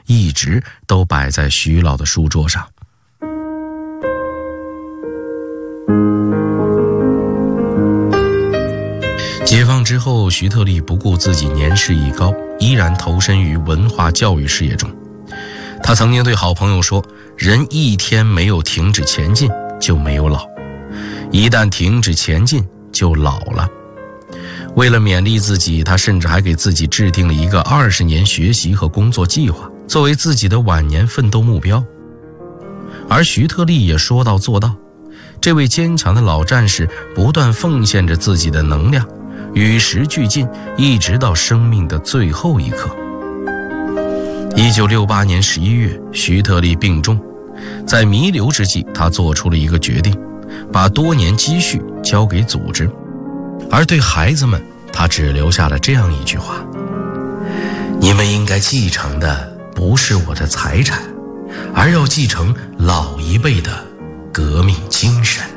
一直都摆在徐老的书桌上。解放之后，徐特立不顾自己年事已高，依然投身于文化教育事业中。他曾经对好朋友说，人一天没有停止前进就没有老，一旦停止前进就老了。为了勉励自己，他甚至还给自己制定了一个20年学习和工作计划，作为自己的晚年奋斗目标。而徐特立也说到做到，这位坚强的老战士不断奉献着自己的能量，与时俱进，一直到生命的最后一刻。1968年11月，徐特立病重，在弥留之际，他做出了一个决定，把多年积蓄交给组织。而对孩子们，他只留下了这样一句话：你们应该继承的不是我的财产，而要继承老一辈的革命精神。